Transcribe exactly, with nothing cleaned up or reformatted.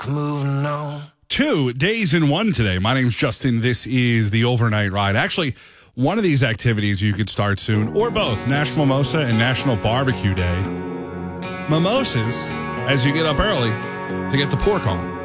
moving on. Two days in one today. My name's Justin. This is the Overnight Ride. Actually, one of these activities you could start soon, or both, National Mimosa and National Barbecue Day. Mimosas, as you get up early to get the pork on.